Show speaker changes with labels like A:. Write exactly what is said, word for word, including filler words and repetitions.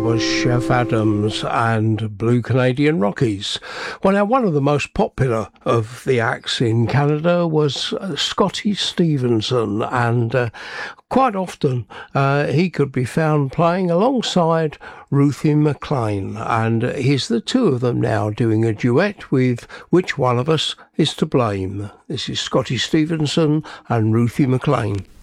A: Was Chef Adams and Blue Canadian Rockies. Well, now, one of the most popular of the acts in Canada was uh, Scotty Stevenson, and uh, quite often uh, he could be found playing alongside Ruthie McLean, and here's the two of them now doing a duet with Which One of Us Is to Blame. This is Scotty Stevenson and Ruthie McLean.